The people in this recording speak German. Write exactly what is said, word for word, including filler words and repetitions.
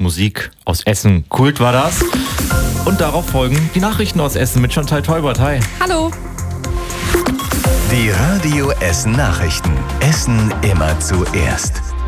Musik aus Essen. Kult war das. Und darauf folgen die Nachrichten aus Essen mit Chantal Teubert. Hi. Hallo. Die Radio Essen Nachrichten. Essen immer zuerst.